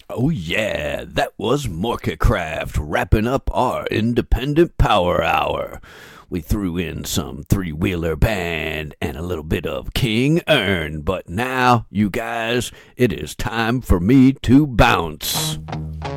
Oh, yeah, that was Morkacraft wrapping up our Independent Power Hour. We threw in some three-wheeler band and a little bit of King Ern, but now, you guys, it is time for me to bounce.